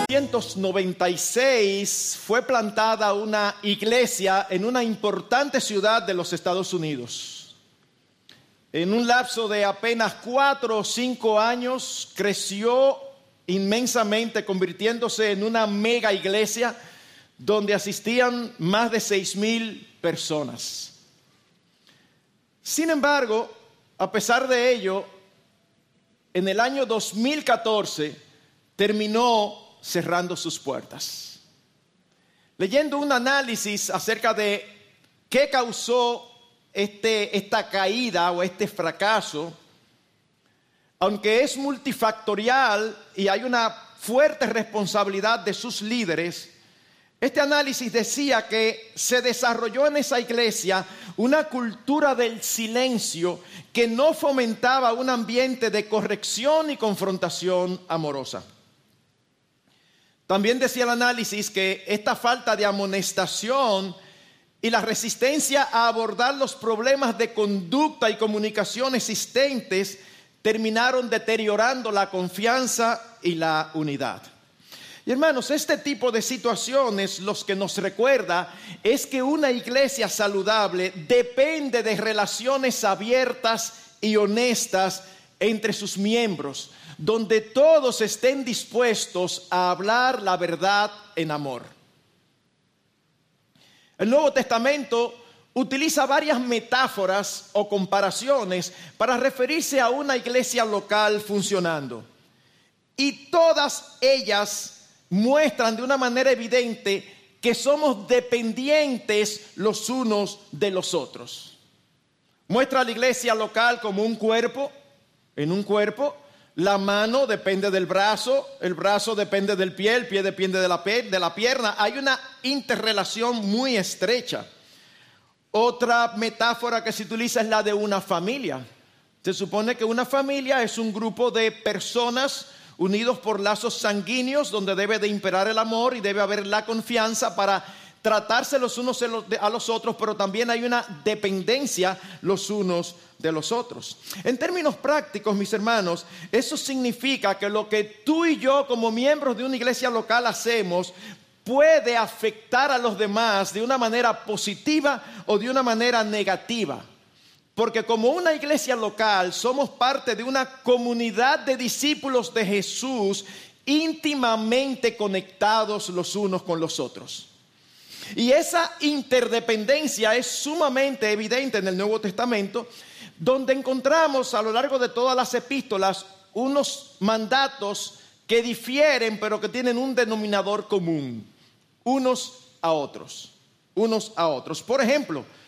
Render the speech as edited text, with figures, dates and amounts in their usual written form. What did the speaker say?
1996 fue plantada una iglesia en una importante ciudad de los Estados Unidos. En un lapso de apenas 4 o 5 años creció inmensamente, convirtiéndose en una mega iglesia donde asistían más de 6,000 personas. Sin embargo, a pesar de ello, en el año 2014 terminó cerrando sus puertas. Leyendo un análisis acerca de qué causó esta caída o este fracaso, aunque es multifactorial y hay una fuerte responsabilidad de sus líderes, este análisis decía que se desarrolló en esa iglesia una cultura del silencio que no fomentaba un ambiente de corrección y confrontación amorosa. También decía el análisis que esta falta de amonestación y la resistencia a abordar los problemas de conducta y comunicación existentes terminaron deteriorando la confianza y la unidad. Y hermanos, este tipo de situaciones los que nos recuerda es que una iglesia saludable depende de relaciones abiertas y honestas entre sus miembros, donde todos estén dispuestos a hablar la verdad en amor. El Nuevo Testamento utiliza varias metáforas o comparaciones para referirse a una iglesia local funcionando. Y todas ellas muestran de una manera evidente que somos dependientes los unos de los otros. Muestra a la iglesia local como un cuerpo. En un cuerpo, la mano depende del brazo, el brazo depende del pie, el pie depende de la pierna. Hay una interrelación muy estrecha. Otra metáfora que se utiliza es la de una familia. Se supone que una familia es un grupo de personas unidos por lazos sanguíneos donde debe de imperar el amor y debe haber la confianza para tratarse los unos a los otros, pero también hay una dependencia los unos de los otros. En términos prácticos, mis hermanos, eso significa que lo que tú y yo como miembros de una iglesia local hacemos puede afectar a los demás de una manera positiva o de una manera negativa. Porque como una iglesia local somos parte de una comunidad de discípulos de Jesús íntimamente conectados los unos con los otros. Y esa interdependencia es sumamente evidente en el Nuevo Testamento, donde encontramos a lo largo de todas las epístolas unos mandatos que difieren pero que tienen un denominador común, unos a otros. Por ejemplo,